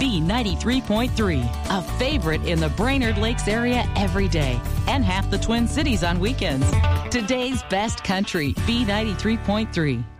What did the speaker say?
B93.3, a favorite in the Brainerd Lakes area every day and half the Twin Cities on weekends. Today's best country, B93.3.